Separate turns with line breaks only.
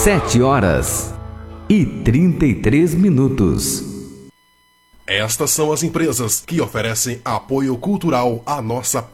7h33.
Estas são as empresas que oferecem apoio cultural à nossa